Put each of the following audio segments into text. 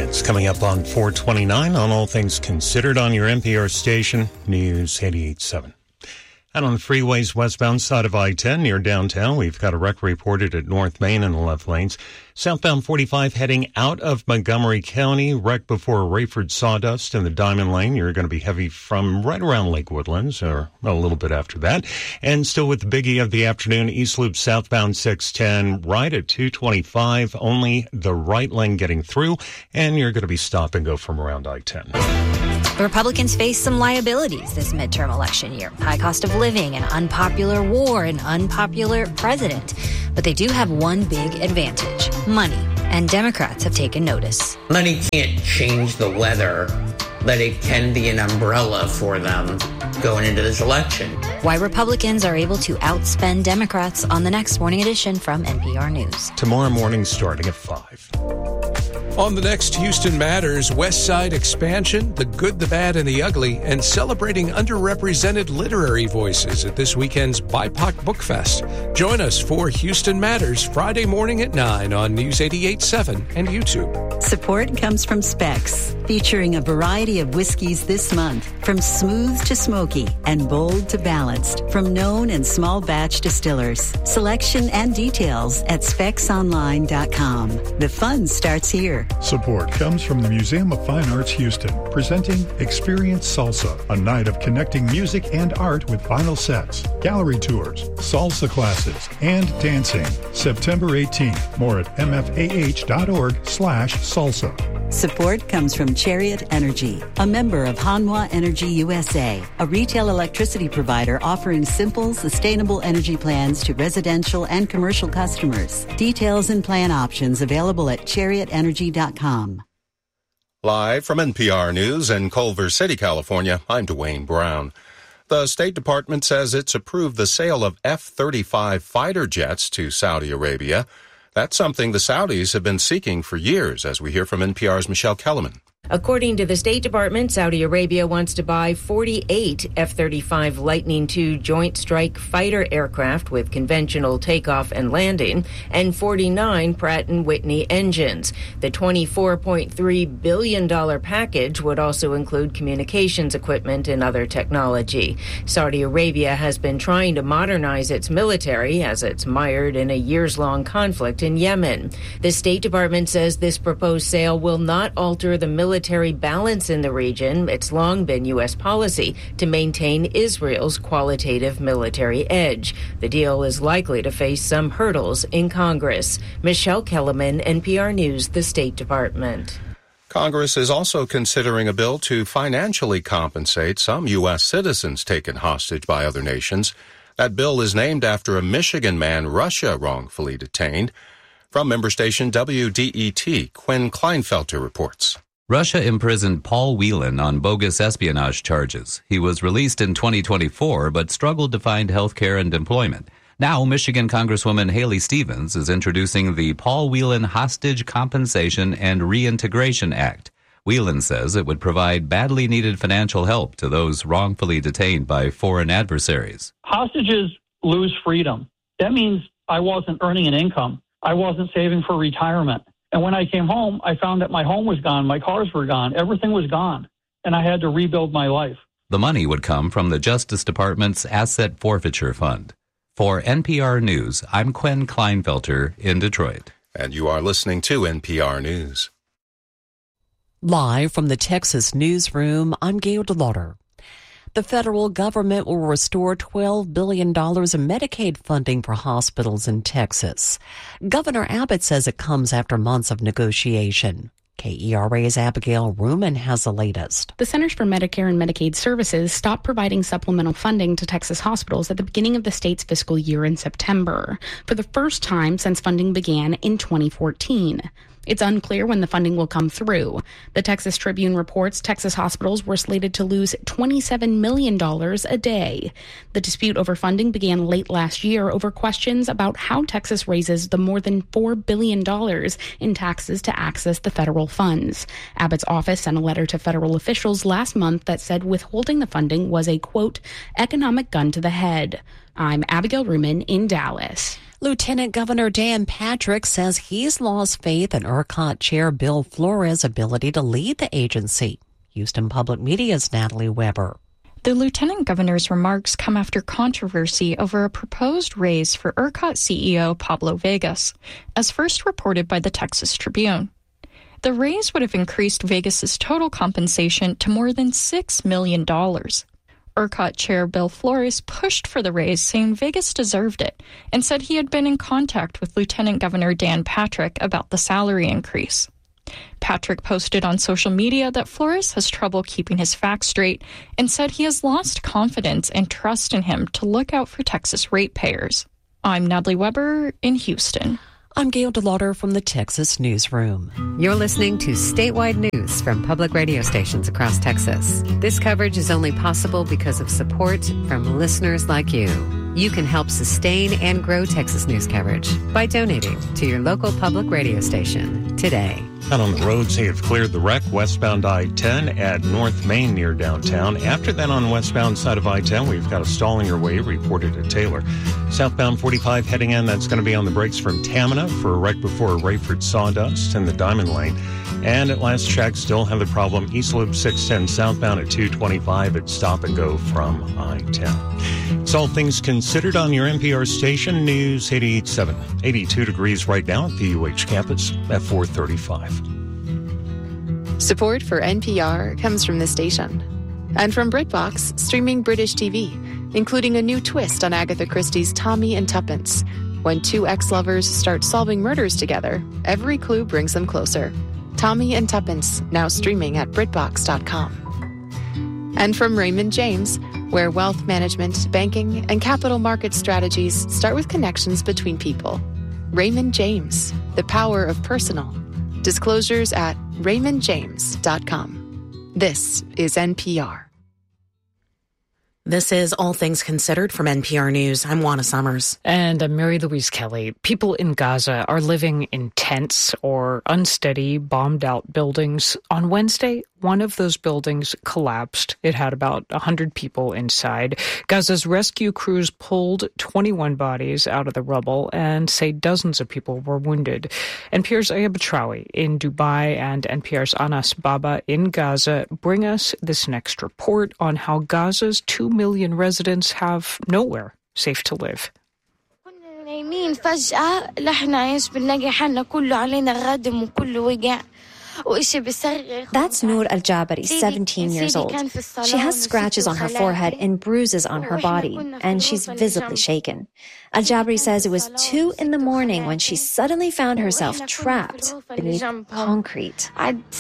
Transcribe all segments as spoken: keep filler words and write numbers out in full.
It's coming up on four twenty-nine on All Things Considered on your N P R station, News eighty-eight point seven. And on the freeways westbound side of I ten near downtown, we've got a wreck reported at North Main in the left lanes. Southbound forty-five heading out of Montgomery County, wreck before Rayford Sawdust in the Diamond Lane. You're going to be heavy from right around Lake Woodlands, or a little bit after that. And still with the biggie of the afternoon, East Loop southbound six ten, right at two twenty-five, only the right lane getting through, and you're going to be stop and go from around I ten. The Republicans face some liabilities this midterm election year. High cost of living, an unpopular war, an unpopular president. But they do have one big advantage: money. And Democrats have taken notice. Money can't change the weather, but it can be an umbrella for them going into this election. Why Republicans are able to outspend Democrats on the next Morning Edition from N P R News. Tomorrow morning starting at five. On the next Houston Matters, West Side expansion, the good, the bad, and the ugly, and celebrating underrepresented literary voices at this weekend's B I P O C Book Fest. Join us for Houston Matters Friday morning at nine on News eighty-eight point seven and YouTube. Support comes from Specs, featuring a variety of whiskeys this month, from smooth to smoky and bold to balanced, from known and small batch distillers. Selection and details at specs online dot com. The fun starts here. Support comes from the Museum of Fine Arts Houston, presenting Experience Salsa, a night of connecting music and art with vinyl sets, gallery tours, salsa classes, and dancing. September eighteenth. More at m f a h dot org slash salsa. Support comes from Chariot Energy, a member of Hanwha Energy U S A, a retail electricity provider offering simple, sustainable energy plans to residential and commercial customers. Details and plan options available at chariot energy dot com. Live from N P R News in Culver City, California, I'm Dwayne Brown. The State Department says it's approved the sale of F thirty-five fighter jets to Saudi Arabia. That's something the Saudis have been seeking for years, as we hear from N P R's Michelle Kellerman. According to the State Department, Saudi Arabia wants to buy forty-eight F thirty-five Lightning two Joint Strike Fighter aircraft with conventional takeoff and landing and forty-nine Pratt and Whitney engines. The twenty-four point three billion dollars package would also include communications equipment and other technology. Saudi Arabia has been trying to modernize its military as it's mired in a years-long conflict in Yemen. The State Department says this proposed sale will not alter the military military balance in the region. It's long been U S policy to maintain Israel's qualitative military edge. The deal is likely to face some hurdles in Congress. Michelle Kellerman, N P R News, the State Department. Congress is also considering a bill to financially compensate some U S citizens taken hostage by other nations. That bill is named after a Michigan man Russia wrongfully detained. From member station W D E T, Quinn Kleinfelter reports. Russia imprisoned Paul Whelan on bogus espionage charges. He was released in twenty twenty-four, but struggled to find health care and employment. Now, Michigan Congresswoman Haley Stevens is introducing the Paul Whelan Hostage Compensation and Reintegration Act. Whelan says it would provide badly needed financial help to those wrongfully detained by foreign adversaries. Hostages lose freedom. That means I wasn't earning an income. I wasn't saving for retirement. And when I came home, I found that my home was gone, my cars were gone, everything was gone, and I had to rebuild my life. The money would come from the Justice Department's Asset Forfeiture Fund. For N P R News, I'm Quinn Kleinfelter in Detroit. And you are listening to N P R News. Live from the Texas newsroom, I'm Gail DeLauder. The federal government will restore twelve billion dollars in Medicaid funding for hospitals in Texas. Governor Abbott says it comes after months of negotiation. K E R A's Abigail Ruman has the latest. The Centers for Medicare and Medicaid Services stopped providing supplemental funding to Texas hospitals at the beginning of the state's fiscal year in September, for the first time since funding began in twenty fourteen. It's unclear when the funding will come through. The Texas Tribune reports Texas hospitals were slated to lose twenty-seven million dollars a day. The dispute over funding began late last year over questions about how Texas raises the more than four billion dollars in taxes to access the federal funds. Abbott's office sent a letter to federal officials last month that said withholding the funding was a, quote, economic gun to the head. I'm Abigail Ruman in Dallas. Lieutenant Governor Dan Patrick says he's lost faith in ERCOT Chair Bill Flores' ability to lead the agency. Houston Public Media's Natalie Weber. The lieutenant governor's remarks come after controversy over a proposed raise for ERCOT C E O Pablo Vegas, as first reported by the Texas Tribune. The raise would have increased Vegas's total compensation to more than six million dollars. ERCOT Chair Bill Flores pushed for the raise, saying Vegas deserved it, and said he had been in contact with Lieutenant Governor Dan Patrick about the salary increase. Patrick posted on social media that Flores has trouble keeping his facts straight and said he has lost confidence and trust in him to look out for Texas ratepayers. I'm Natalie Weber in Houston. I'm Gail DeLauder from the Texas Newsroom. You're listening to statewide news from public radio stations across Texas. This coverage is only possible because of support from listeners like you. You can help sustain and grow Texas news coverage by donating to your local public radio station today. Out on the roads, they have cleared the wreck westbound I ten at North Main near downtown. After that, on westbound side of I ten, we've got a stall in your way reported at Taylor. Southbound forty-five heading in, that's going to be on the brakes from Tamina for a wreck before Rayford Sawdust in the Diamond Lane. And at last check, still have the problem East Loop six ten southbound at two twenty-five at stop and go from I ten. It's all things considered on your N P R station, News eighty-eight point seven. eighty-two degrees right now at the U H campus at four thirty-five. Support for N P R comes from this station and from BritBox, streaming British T V, including a new twist on Agatha Christie's Tommy and Tuppence. When two ex-lovers start solving murders together, every clue brings them closer. Tommy and Tuppence, now streaming at Britbox dot com. And from Raymond James, where wealth management, banking, and capital market strategies start with connections between people. Raymond James, the power of personal. Disclosures at Raymond James dot com. This is N P R. This is All Things Considered from N P R News. I'm Juana Summers. And I'm Mary Louise Kelly. People in Gaza are living in tents or unsteady, bombed-out buildings. On Wednesday, one of those buildings collapsed. It had about one hundred people inside. Gaza's rescue crews pulled twenty-one bodies out of the rubble and say dozens of people were wounded. N P R's Aya Batrawi in Dubai and N P R's Anas Baba in Gaza bring us this next report on how Gaza's two million residents have nowhere safe to live. نايمين فجأة لحنا عايش بنلاقي حالنا كله علينا غادم وكله وجع. That's Noor Al-Jabari, seventeen years old. She has scratches on her forehead and bruises on her body, and she's visibly shaken. Al-Jabari says it was two in the morning when she suddenly found herself trapped beneath concrete.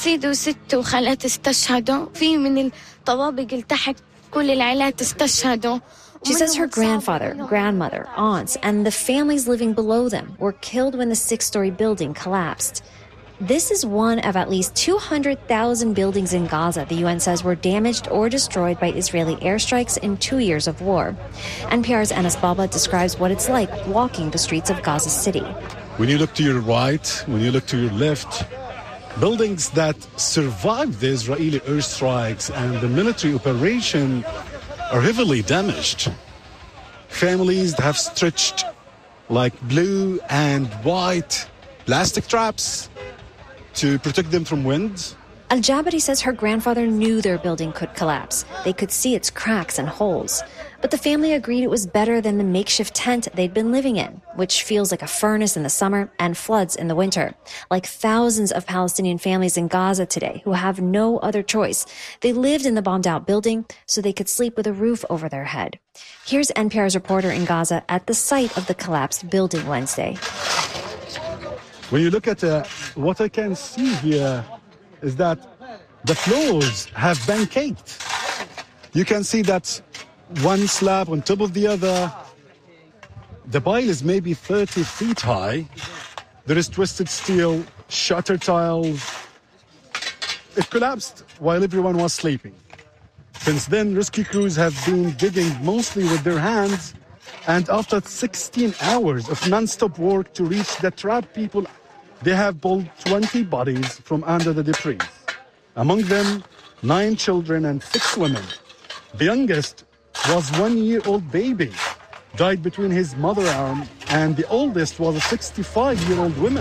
She says her grandfather, grandmother, aunts, and the families living below them were killed when the six-story building collapsed. This is one of at least two hundred thousand buildings in Gaza the U N says were damaged or destroyed by Israeli airstrikes in two years of war. N P R's Anas Baba describes what it's like walking the streets of Gaza City. When you look to your right, when you look to your left, buildings that survived the Israeli airstrikes and the military operation are heavily damaged. Families have stretched like blue and white plastic traps to protect them from wind. Al-Jabari says her grandfather knew their building could collapse. They could see its cracks and holes. But the family agreed it was better than the makeshift tent they'd been living in, which feels like a furnace in the summer and floods in the winter. Like thousands of Palestinian families in Gaza today who have no other choice. They lived in the bombed-out building so they could sleep with a roof over their head. Here's N P R's reporter in Gaza at the site of the collapsed building Wednesday. When you look at uh, what I can see here is that the floors have been caked. You can see that one slab on top of the other. The pile is maybe thirty feet high. There is twisted steel, shutter tiles. It collapsed while everyone was sleeping. Since then, rescue crews have been digging mostly with their hands. And after sixteen hours of non-stop work to reach the trapped people, they have pulled twenty bodies from under the debris. Among them, nine children and six women. The youngest was one-year-old baby. died between his mother arm, and the oldest was a sixty-five-year-old woman.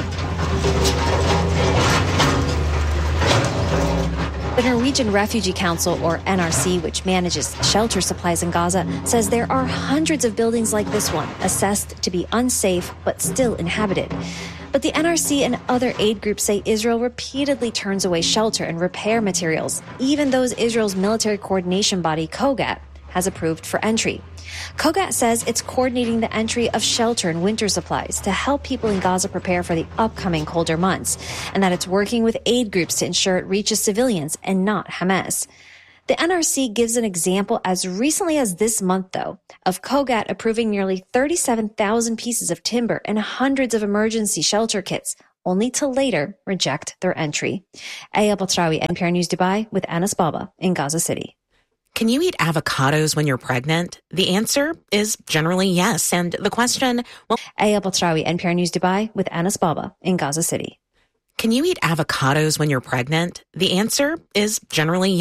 The Norwegian Refugee Council, or N R C, which manages shelter supplies in Gaza, says there are hundreds of buildings like this one, assessed to be unsafe but still inhabited. But the N R C and other aid groups say Israel repeatedly turns away shelter and repair materials, even those Israel's military coordination body, COGAT, has approved for entry. COGAT says it's coordinating the entry of shelter and winter supplies to help people in Gaza prepare for the upcoming colder months, and that it's working with aid groups to ensure it reaches civilians and not Hamas. The N R C gives an example as recently as this month, though, of COGAT approving nearly thirty-seven thousand pieces of timber and hundreds of emergency shelter kits, only to later reject their entry. Aya Batrawi, N P R News Dubai, with Anas Baba in Gaza City. Can you eat avocados when you're pregnant? The answer is generally yes. And the question, well... Aya Batrawi, N P R News Dubai, with Anas Baba in Gaza City. Can you eat avocados when you're pregnant? The answer is generally yes.